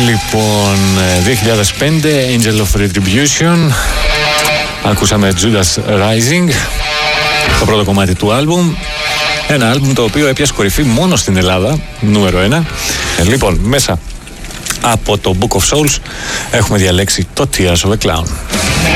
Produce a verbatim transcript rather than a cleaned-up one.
Λοιπόν, δύο χιλιάδες πέντε, Angel of Retribution. Ακούσαμε Judas Rising, το πρώτο κομμάτι του άλμπουμ. Ένα άλμπουμ το οποίο έπιασε κορυφή μόνο στην Ελλάδα, νούμερο ένα. Ε, λοιπόν, μέσα από το Book of Souls έχουμε διαλέξει το Tears of a Clown.